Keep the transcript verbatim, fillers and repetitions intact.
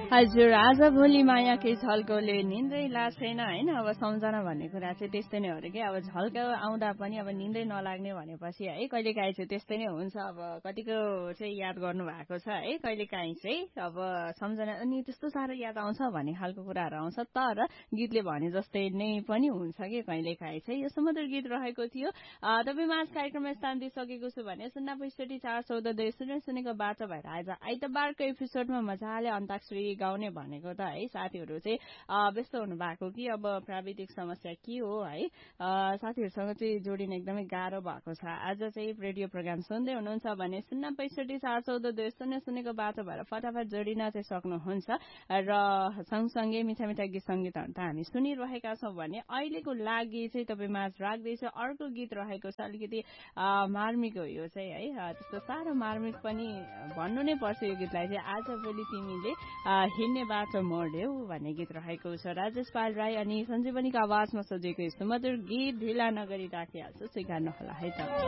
हजुर, आज भोलि मायाकै झल्कोले निन्दै लाग्दैन हैन। अब सम्झना भन्ने कुरा चाहिँ त्यस्तै नै हो रे के। अब झल्को आउँदा पनि अब निन्दै नलाग्ने भनेपछि है कहिलेकाहीँ चाहिँ त्यस्तै नै हुन्छ। अब कतिको चाहिँ याद गर्नु भएको छ है, कहिलेकाहीँ चाहिँ अब सम्झना अनि त्यस्तो साह्रो याद आउँछ भन्ने खालको कुराहरू आउँछ। तर गीतले भने जस्तै नै पनि हुन्छ कि कहिलेकाहीँ चाहिँ। यो सुमधुर गीत रहेको थियो। तपाईँ माझ कार्यक्रममा स्थान दिइसकेको छु भने शून्य पैँसठी चार चौध दुई शून्य शून्यको बाटो भएर आज आइतबारको एपिसोडमा मजाले अन्ताक्षरी गाउने भनेको त है साथीहरू चाहिँ व्यस्त हुनु भएको कि अब प्राविधिक समस्या के हो है, साथीहरूसँग चाहिँ जोडिन एकदमै गाह्रो भएको छ। आज चाहिँ रेडियो प्रोग्राम सुन्दै हुनुहुन्छ भने शून्य पैँसठी चार चौध दुई शून्य शून्यको बाटो भएर फटाफट जोडिन चाहिँ सक्नुहुन्छ। र सँगसँगै मिठा मिठा गीत सङ्गीतहरू त हामी सुनिरहेका छौँ भने अहिलेको लागि चाहिँ तपाईँ माझ राख्दैछ अर्को गीत रहेको छ। अलिकति मार्मिक हो यो चाहिँ है, त्यस्तो साह्रो मार्मिक पनि भन्नु नै पर्छ यो गीतलाई चाहिँ। आज भोलि तिमीले हिँड्ने बाटो मोड्यौ भन्ने गीत रहेको छ। राजेश पाल राई अनि सञ्जीवनीको आवाजमा सजिएको सुमधुर गीत ढिला नगरी राखिहाल्छु, स्वीकार्नु होला है त।